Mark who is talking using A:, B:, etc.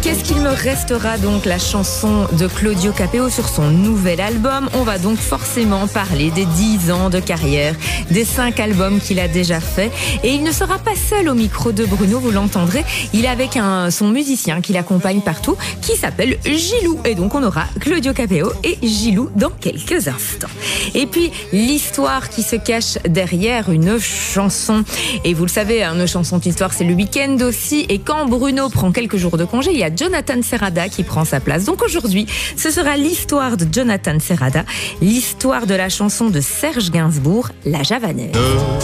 A: Qu'est-ce qu'il me restera donc, la chanson de Claudio Capéo sur son nouvel album. On va donc forcément parler des 10 ans de carrière, des 5 albums qu'il a déjà fait. Et il ne sera pas seul au micro de Bruno, vous l'entendrez. Il est avec son musicien qui l'accompagne partout, qui s'appelle Gilou. Et donc on aura Claudio Capéo et Gilou dans quelques instants. Et puis l'histoire qui se cache derrière une chanson. Et vous le savez, une chanson d'histoire, c'est le week-end aussi. Et quand Bruno prend quelques jours de congé, il y a Jonathan Serrada qui prend sa place. Donc aujourd'hui, ce sera l'histoire de Jonathan Serrada, l'histoire de la chanson de Serge Gainsbourg, La Javanaise.